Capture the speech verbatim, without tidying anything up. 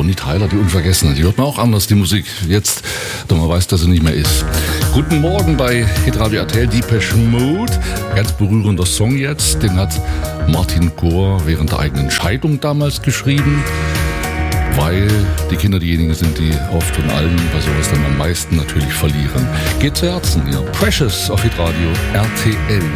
Bonnie Tyler, die Unvergessene. Die hört man auch anders, die Musik. Jetzt, da man weiß, dass sie nicht mehr ist. Guten Morgen bei Hitradio R T L, Depeche Mode. Ganz berührender Song jetzt. Den hat Martin Gore während der eigenen Scheidung damals geschrieben. Weil die Kinder diejenigen sind, die oft von allen bei sowas dann am meisten natürlich verlieren. Geht zu Herzen, ja. Precious auf Hitradio R T L.